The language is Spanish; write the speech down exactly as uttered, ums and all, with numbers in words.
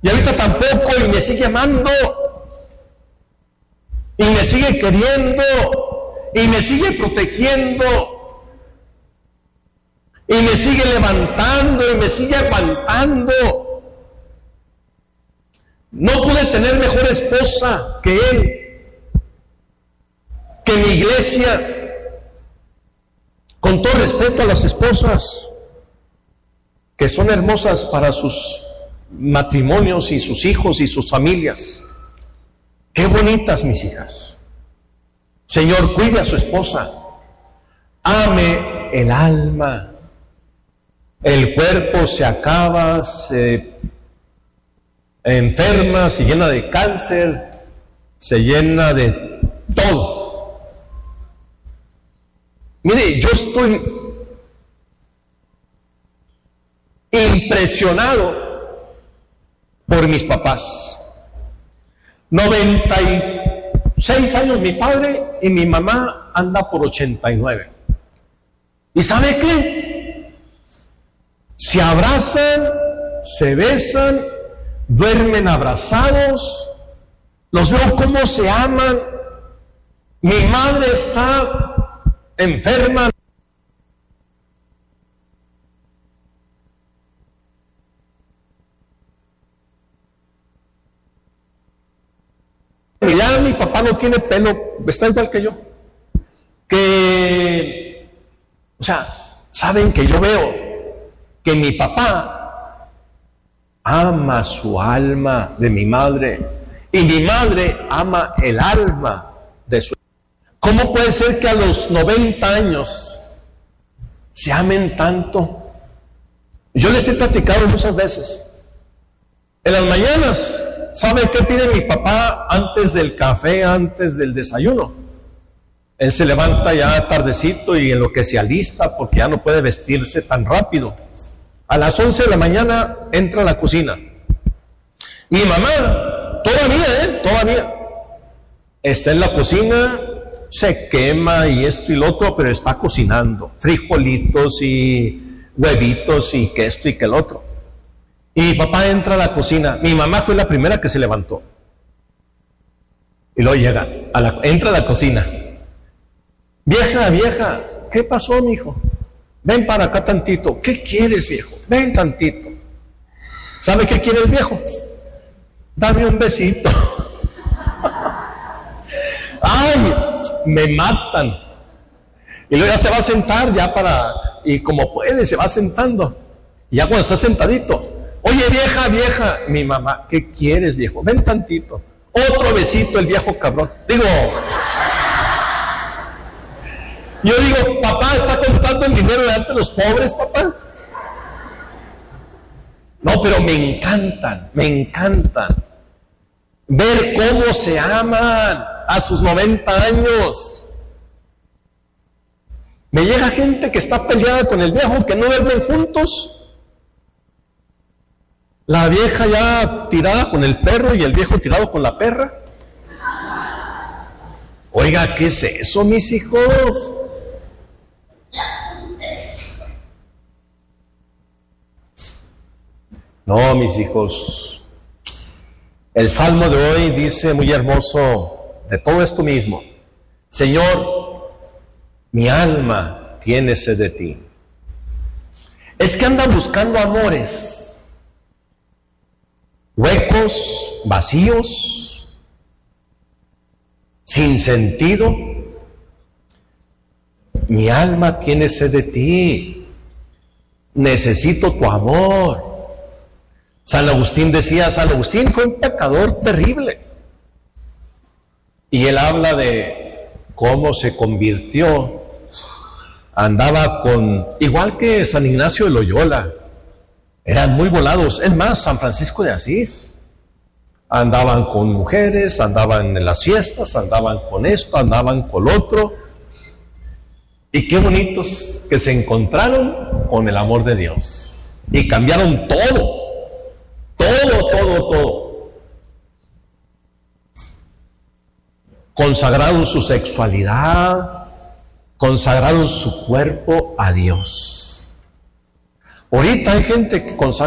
Y ahorita tampoco, y me sigue amando, y me sigue queriendo, y me sigue protegiendo, y me sigue levantando, y me sigue aguantando. No pude tener mejor esposa que él, que mi iglesia. Con todo respeto a las esposas, que son hermosas para sus matrimonios y sus hijos y sus familias. Qué bonitas mis hijas. Señor, cuide a su esposa. Ame el alma. El cuerpo se acaba, se enferma, se llena de cáncer, se llena de todo. Mire, yo estoy impresionado por mis papás. noventa y seis años mi padre y mi mamá anda por ochenta y nueve. ¿Y sabe qué? Se abrazan, se besan, duermen abrazados, los veo cómo se aman. Mi madre está enferma. Ya mi papá no tiene pelo, está igual que yo. Que, o sea, saben que yo veo que mi papá ama su alma de mi madre y mi madre ama el alma de su. ¿Cómo puede ser que a los noventa años se amen tanto? Yo les he platicado muchas veces. En las mañanas, ¿sabe qué pide mi papá antes del café, antes del desayuno? Él se levanta ya tardecito y en lo que se alista, porque ya no puede vestirse tan rápido. A las once de la mañana entra a la cocina. Mi mamá, todavía, ¿eh? Todavía, está en la cocina, se quema y esto y lo otro, pero está cocinando frijolitos y huevitos y que esto y que el otro. Y mi papá entra a la cocina. Mi mamá fue la primera que se levantó. Y luego llega, a la, entra a la cocina. Vieja, vieja, ¿qué pasó, mijo? Ven para acá tantito. ¿Qué quieres, viejo? Ven tantito. ¿Sabe qué quiere el viejo? Dame un besito. ¡Ay! Me matan. Y luego ya se va a sentar, ya para, y como puede, se va sentando. Y ya cuando está sentadito, oye vieja, vieja, mi mamá, ¿qué quieres, viejo? Ven tantito. Otro besito, el viejo cabrón. Digo, yo digo, papá, ¿está contando el dinero delante de los pobres, papá? No, pero me encantan, me encantan ver cómo se aman a sus noventa años. Me llega gente que está peleada con el viejo, que no duermen juntos. La vieja ya tirada con el perro y el viejo tirado con la perra. Oiga, ¿qué es eso, mis hijos? No, mis hijos. El salmo de hoy dice muy hermoso de todo esto mismo. Señor, mi alma tiene sed de ti. Es que anda buscando amores huecos, vacíos, sin sentido. Mi alma tiene sed de ti. Necesito tu amor. San Agustín decía, San Agustín fue un pecador terrible. Y él habla de cómo se convirtió. Andaba con, igual que San Ignacio de Loyola, eran muy volados. Es más, San Francisco de Asís. Andaban con mujeres, andaban en las fiestas, andaban con esto, andaban con lo otro. Y qué bonitos que se encontraron con el amor de Dios. Y cambiaron todo. Todo, todo, todo. Consagraron su sexualidad, consagraron su cuerpo a Dios. Ahorita hay gente que consagra